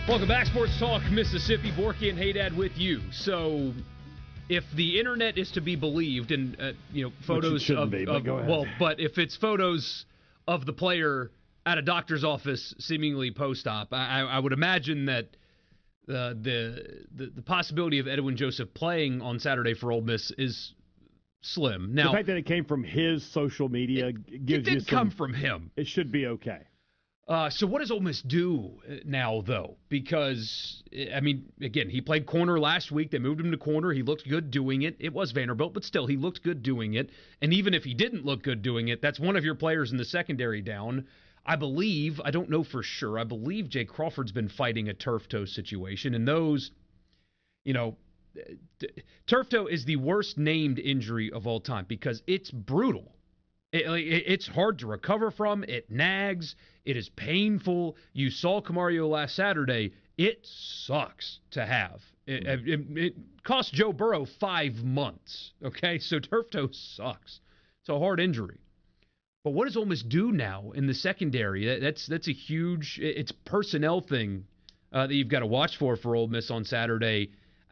Welcome back, Sports Talk Mississippi. Borky and Haydad with you. So, if the internet is to be believed, and photos but if it's photos of the player at a doctor's office, seemingly post-op, I would imagine that the possibility of Edwin Joseph playing on Saturday for Ole Miss is slim. Now, the fact that it came from his social media gives you some. It did come from him. It should be okay. So what does Ole Miss do now, though? Because, again, he played corner last week. They moved him to corner. He looked good doing it. It was Vanderbilt, but still, he looked good doing it. And even if he didn't look good doing it, that's one of your players in the secondary down. I don't know for sure, I believe Jay Crawford's been fighting a turf toe situation. And those, turf toe is the worst named injury of all time because it's brutal. It's hard to recover from. It nags. It is painful. You saw Camario last Saturday. It sucks to have. It cost Joe Burrow 5 months. Okay, so turf toe sucks. It's a hard injury. But what does Ole Miss do now in the secondary? That's a huge. It's personnel thing that you've got to watch for Ole Miss on Saturday.